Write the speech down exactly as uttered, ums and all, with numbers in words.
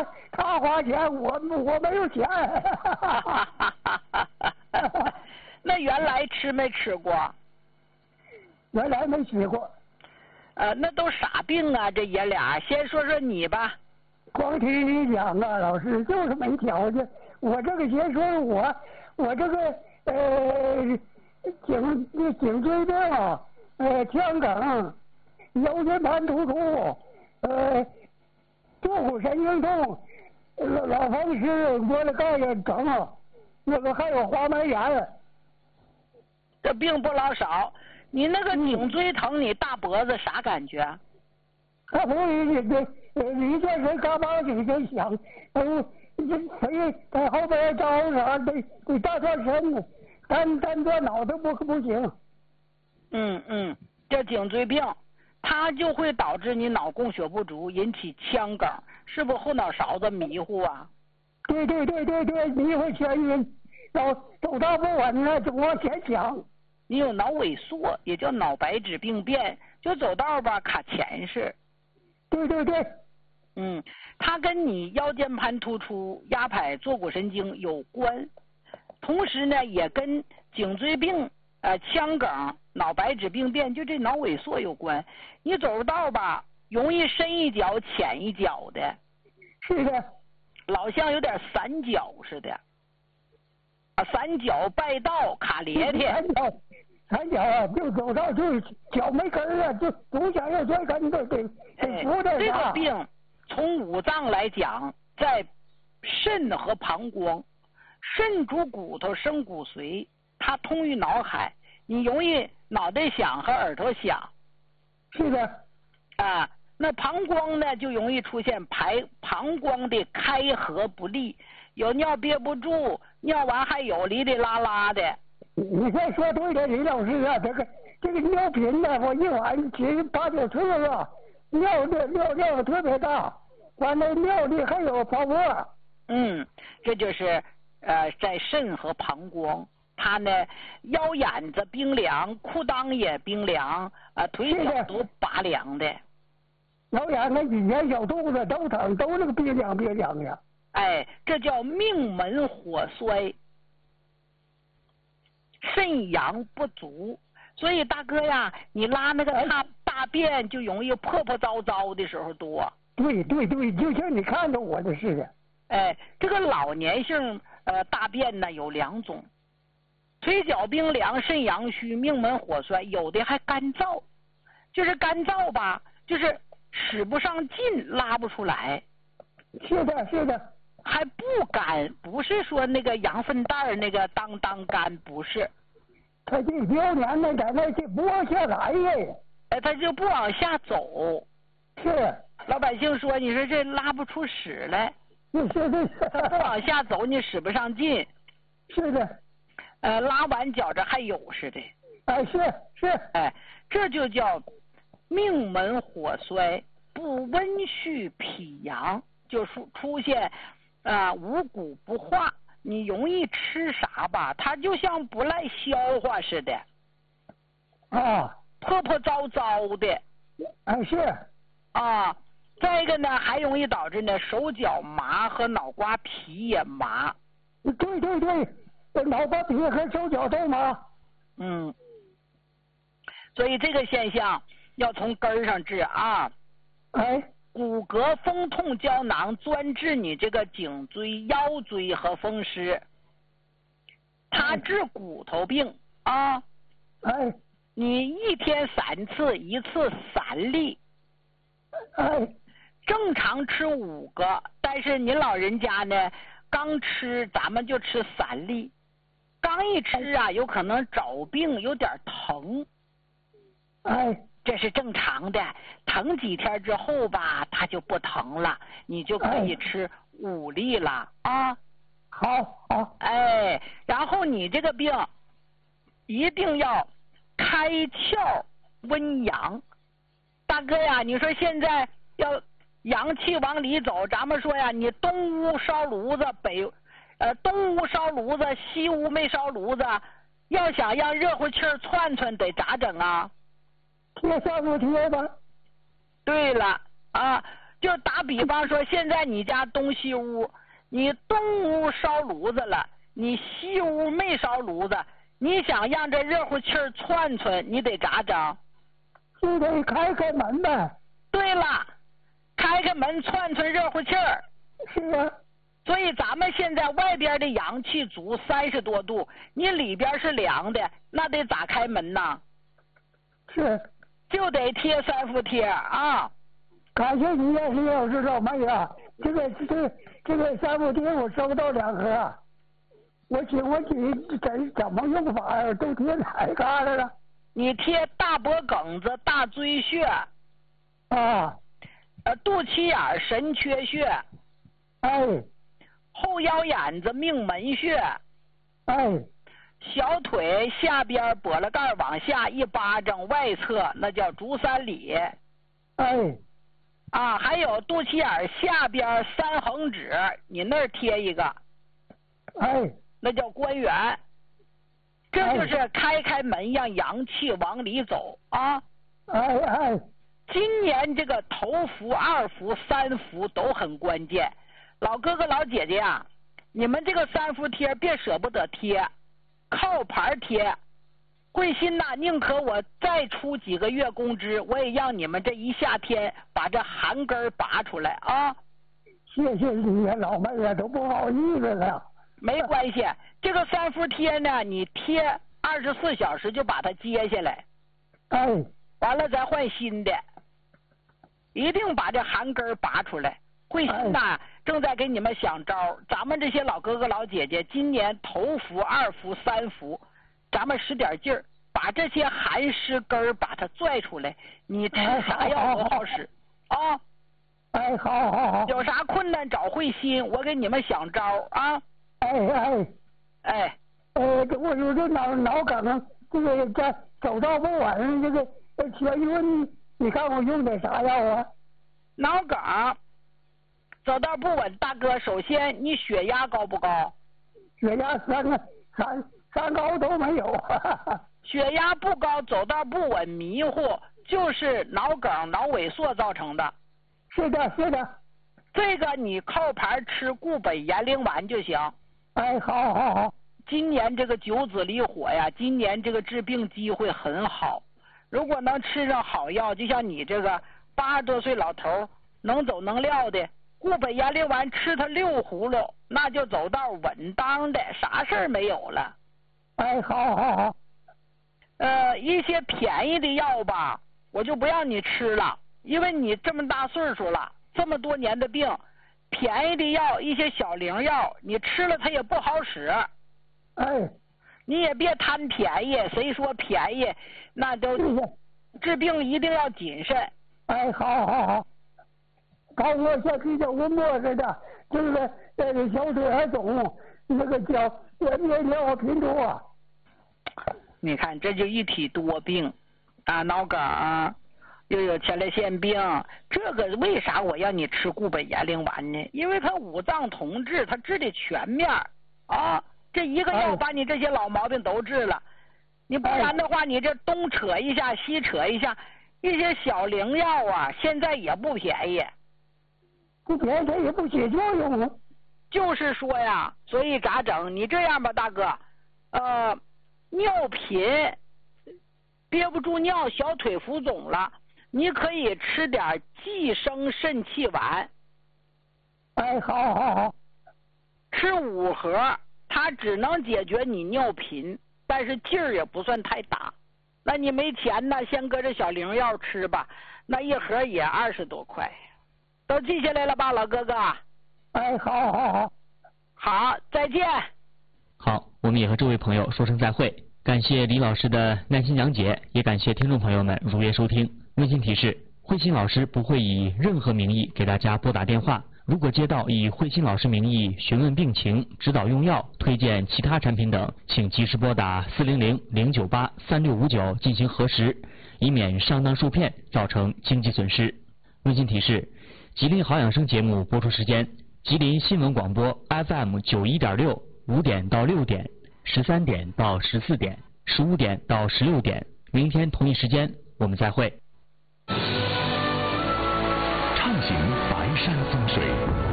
他他花钱，我我没有钱。 那原来吃没吃过？ 原来没吃过。 呃，那都啥病啊？这爷俩，先说说你吧。 光听你讲啊，老师就是没条件。我这个先说说我，我这个呃颈颈椎病，呃腔梗，腰间盘突出，呃坐骨神经痛，老老风湿，我的告诉整，那个还有滑膜炎。 这病不老少。你那个颈椎疼，你大脖子啥感觉？ 他不是你这你见谁嘎巴几声响，嗯，这谁在后边招啥？得得大转身子，单单转脑袋不不行。 嗯嗯，这颈椎病，它就会导致你脑供血不足，引起腔梗，是不是后脑勺子迷糊啊？ 对对对对对，迷糊眩晕，走走道不稳了，总往前抢。 你有脑萎缩，也叫脑白质病变，就走道吧卡前世。 对对对。 嗯，它跟你腰间盘突出、压迫坐骨神经有关，同时呢，也跟颈椎病、呃腔梗、脑白质病变，就这脑萎缩有关。你走道吧，容易深一脚浅一脚的。 是的。 老像有点散脚似的。啊，散脚败道卡咧咧。 散脚。三脚啊，就走道就是脚没根儿啊，就总想要摔跟头，得得扶着。 这个病从五脏来讲，在肾和膀胱，肾主骨头生骨髓，它通于脑海，你容易脑袋响和耳朵响。 是的。 啊，那膀胱呢，就容易出现排膀胱的开合不利，有尿憋不住，尿完还有哩哩啦啦的。 你再说对了，李老师啊，这个这个尿频呢，我一晚起八九次了，尿的尿量特别大，完了尿里还有泡沫。 嗯，这就是呃在肾和膀胱，它呢腰眼子冰凉，裤裆也冰凉，呃腿脚都拔凉的。 腰眼子、以前小肚子都疼，都那个冰凉冰凉的。 哎，这叫命门火衰。肾阳不足，所以大哥呀，你拉那个大大便就容易破破糟糟的时候多。 对对对，就像你看到我的似的。 哎，这个老年性呃大便呢有两种，腿脚冰凉、肾阳虚、命门火衰，有的还干燥，就是干燥吧，就是使不上劲，拉不出来。 是的，是的。 还不干，不是说那个羊粪蛋那个当当干，不是， 他这标年呢，在那就不往下来呀， 哎，他就不往下走。 是， 老百姓说，你说这拉不出屎来， 是是是， 他不往下走，你使不上劲。 是的， 呃，拉完觉着还有似的。 哎，是是， 哎，这就叫命门火衰，不温煦脾阳，就出出现。啊，五谷不化，你容易吃啥吧？它就像不赖消化似的， 啊， 破破糟糟的。 哎，是啊，再一个呢，还容易导致呢手脚麻和脑瓜皮也麻。 对对对，脑瓜皮和手脚都麻。 嗯，所以这个现象要从根儿上治啊。 哎。 骨骼风痛胶囊专治你这个颈椎、腰椎和风湿，它治骨头病啊。 哎， 你一天三次，一次三粒。 哎， 正常吃五个，但是您老人家呢，刚吃咱们就吃三粒，刚一吃啊，有可能找病有点疼。 哎。 这是正常的，疼几天之后吧，它就不疼了，你就可以吃五粒了啊。 好，好， 哎，然后你这个病一定要开窍温阳。大哥呀，你说现在要阳气往里走，咱们说呀，你东屋烧炉子，北呃东屋烧炉子，西屋没烧炉子，要想让热乎气儿窜窜，得咋整啊？ 贴上不贴吧？ 对了啊， 就打比方说，现在你家东西屋，你东屋烧炉子了，你西屋没烧炉子，你想让这热乎气儿窜窜，你得咋整？ 就得开开门呗。 对了，开开门窜窜热乎气儿。 是啊。 所以咱们现在外边的阳气足三十多度，你里边是凉的，那得咋开门呢？ 是。 就得贴三伏贴啊。 感谢你呀，李老师老妹呀，这个这个这个三伏贴我收到两盒，我请问你怎怎么用法呀？都贴哪旮瘩了？ 你贴大脖梗子、大椎穴， 啊， 呃，肚脐眼神阙穴， 哎， 后腰眼子命门穴， 哎， 小腿下边脖子盖往下一巴掌外侧，那叫足三里， 哎， 啊，还有肚脐眼下边三横指，你那儿贴一个， 哎， 那叫关元。这就是开开门，让阳气往里走啊！ 哎哎， 今年这个头伏、二伏、三伏都很关键。老哥哥、老姐姐啊，你们这个三伏贴别舍不得贴，靠牌贴。贵心呐，宁可我再出几个月工资，我也让你们这一夏天把这寒根拔出来啊！ 谢谢你呀，老妹呀，都不好意思了。 没关系，这个三伏贴呢，你贴二十四小时就把它揭下来， 哎， 完了再换新的，一定把这寒根拔出来。贵心呐，正在给你们想招，咱们这些老哥哥老姐姐，今年头伏、二伏、三伏，咱们使点劲儿，把这些寒湿根儿把它拽出来。你吃啥药都好使啊！ 哎，好好好， 有啥困难找慧心，我给你们想招啊！ 哎哎哎， 呃，这我说这脑脑梗，这个这走道不稳，这个请问你你看我用点啥药啊？ 脑梗走道不稳，大哥，首先你血压高不高？ 血压三个三三高都没有。 血压不高，走道不稳，迷糊，就是脑梗、脑萎缩造成的。 是的，是的。 这个你靠牌吃固本延龄丸就行。 哎，好好好。 今年这个九子离火呀，今年这个治病机会很好。如果能吃上好药，就像你这个八十多岁老头能走能撂的，固本延龄丸吃它六葫芦，那就走道稳当的，啥事儿没有了。 哎，好好好。 呃，一些便宜的药吧，我就不让你吃了，因为你这么大岁数了，这么多年的病。便宜的药，一些小灵药，你吃了它也不好使。 哎， 你也别贪便宜，谁说便宜那都治病一定要谨慎。 哎，好好好。高我像啤酒温沫似的，这个呃小腿还肿，那个脚也也尿频多。 你看这就一体多病啊，脑梗。又有前列腺病，这个为啥我让你吃固本延龄丸呢？因为它五脏同治，它治的全面啊。这一个药把你这些老毛病都治了，你不然的话，你这东扯一下西扯一下，一些小灵药啊，现在也不便宜。 不便宜，它也不起作用了。 就是说呀，所以咋整？你这样吧，大哥，呃，尿频，憋不住尿，小腿浮肿了。你可以吃点济生肾气丸。 哎，好好好。 吃五盒，它只能解决你尿频，但是劲儿也不算太大。那你没钱呢，先搁这小灵药吃吧，那一盒也二十多块。都记下来了吧，老哥哥？ 哎，好好好。 好，再见。 好，我们也和这位朋友说声再会。感谢李老师的耐心讲解，也感谢听众朋友们如约收听。温馨提示：慧心老师不会以任何名义给大家拨打电话。如果接到以慧心老师名义询问病情、指导用药、推荐其他产品等，请及时拨打四零零零九八三六五九进行核实，以免上当受骗造成经济损失。温馨提示：吉林好养生节目播出时间：吉林新闻广播 F M 九一点六，五点到六点，十三点到十四点，十五点到十六点。明天同一时间我们再会。 畅行法山风水。